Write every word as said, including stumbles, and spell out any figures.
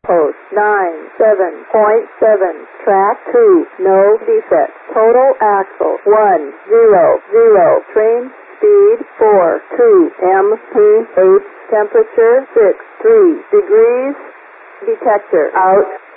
post nine seven point seven. Track two, no defect. Total axle one zero zero. Train speed four two M P H. Temperature six three degrees. Detector out.